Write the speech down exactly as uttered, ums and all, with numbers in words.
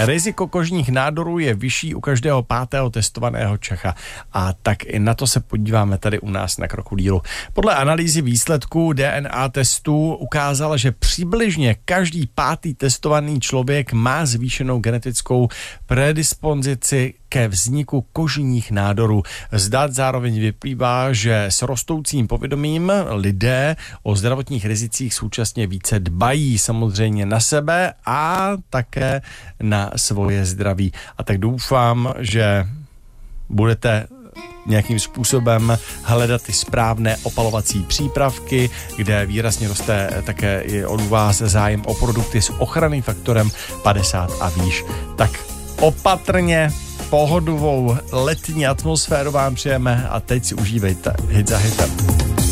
Riziko kožních nádorů je vyšší u každého pátého testovaného Čecha. A tak i na to se podíváme tady u nás na Krokodýlu. Podle analýzy výsledků D N A testů ukázala, že přibližně každý pátý testovaný člověk má zvýšenou genetickou predispozici ke vzniku kožních nádorů. Z dat zároveň vyplývá, že s rostoucím povědomím lidé o zdravotních rizicích současně více dbají samozřejmě na sebe a také na svoje zdraví. A tak doufám, že budete nějakým způsobem hledat ty správné opalovací přípravky, kde výrazně roste také i od vás zájem o produkty s ochranným faktorem padesát a výš. Tak opatrně, pohodovou letní atmosféru vám přejeme a teď si užívejte hit za hitem.